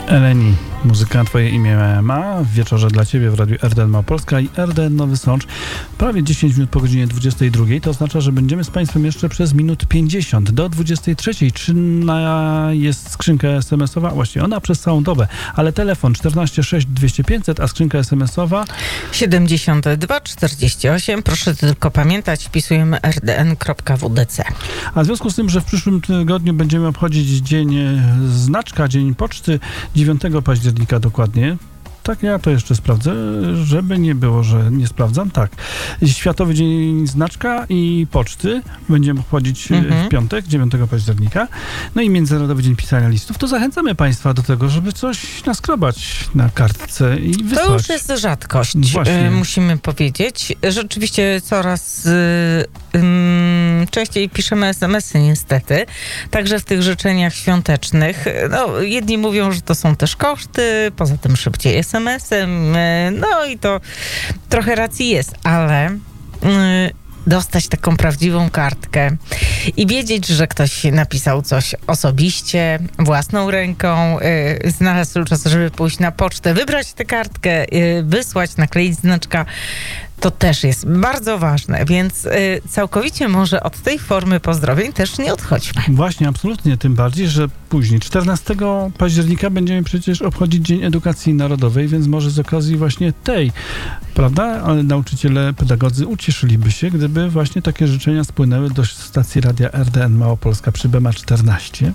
Eleni, muzyka Twoje imię ma w wieczorze dla Ciebie w Radiu RDN Małopolska i RDN Nowy Sącz. Prawie 10 minut po godzinie 22. To oznacza, że będziemy z Państwem jeszcze przez minut 50 do 23. Czynna jest skrzynka SMS-owa? Właściwie ona przez całą dobę, ale telefon 14 6 200 500, a skrzynka SMS-owa 72 48. Proszę tylko pamiętać, wpisujemy rdn.wdc. A w związku z tym, że w przyszłym tygodniu będziemy obchodzić Dzień Znaczka, Dzień Poczty, 9 października dokładnie. Tak, ja to jeszcze sprawdzę, żeby nie było, że nie sprawdzam. Tak. Światowy Dzień Znaczka i Poczty będziemy obchodzić w piątek, 9 października. No i Międzynarodowy Dzień Pisania Listów. To zachęcamy Państwa do tego, żeby coś naskrobać na kartce i wysłać. To już jest rzadkość, musimy powiedzieć. Rzeczywiście coraz częściej piszemy SMS-y niestety. Także w tych życzeniach świątecznych. No, jedni mówią, że to są też koszty, poza tym szybciej SMS-em. No i to trochę racji jest, ale dostać taką prawdziwą kartkę i wiedzieć, że ktoś napisał coś osobiście, własną ręką, znalazł czas, żeby pójść na pocztę, wybrać tę kartkę, wysłać, nakleić znaczka, to też jest bardzo ważne, więc całkowicie może od tej formy pozdrowień też nie odchodźmy. Właśnie, absolutnie, tym bardziej, że później, 14 października będziemy przecież obchodzić Dzień Edukacji Narodowej, więc może z okazji właśnie tej, prawda, ale nauczyciele, pedagodzy ucieszyliby się, gdyby właśnie takie życzenia spłynęły do stacji radia RDN Małopolska przy BEMA 14.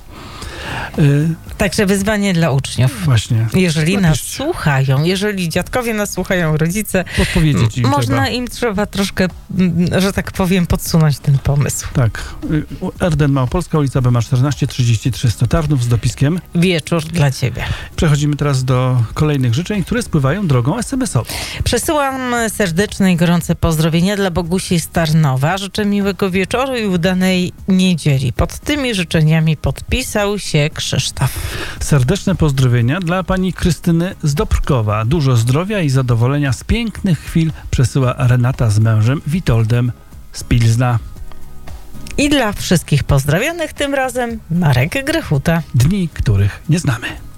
Także wyzwanie dla uczniów. Właśnie. Jeżeli nas słuchają, jeżeli dziadkowie nas słuchają, rodzice, podpowiedzieć im trzeba troszkę, że tak powiem, podsunąć ten pomysł. Tak. RDN Małopolska, ulica BEMA 14, 33 Tarnów z dopiskiem Wieczór dla Ciebie. Przechodzimy teraz do kolejnych życzeń, które spływają drogą SMS-ową. Przesyłam serdeczne i gorące pozdrowienia dla Bogusi z Tarnowa. Życzę miłego wieczoru i udanej niedzieli. Pod tymi życzeniami podpisał się Krzysztof. Serdeczne pozdrowienia dla pani Krystyny z Dobrkowa. Dużo zdrowia i zadowolenia z pięknych chwil przesyła Renata z mężem Witoldem z Pilzna. I dla wszystkich pozdrawianych tym razem Marek Grechuta. Dni, których nie znamy.